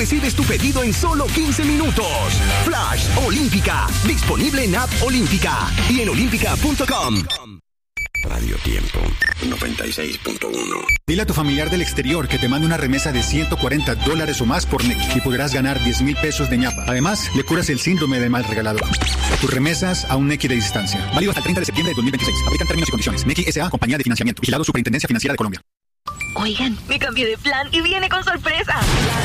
Recibes tu pedido en solo 15 minutos. Flash Olímpica. Disponible en App Olímpica y en olímpica.com. Radio Tiempo 96.1. Dile a tu familiar del exterior que te mande una remesa de $140 o más por Nequi y podrás ganar 10,000 pesos de ñapa. Además, le curas el síndrome del mal regalador. Tus remesas a un Nequi de distancia. Válido hasta el 30 de septiembre de 2026. Aplican términos y condiciones. Nequi S.A. Compañía de Financiamiento. Vigilado Superintendencia Financiera de Colombia. Oigan, me cambié de plan y viene con sorpresa.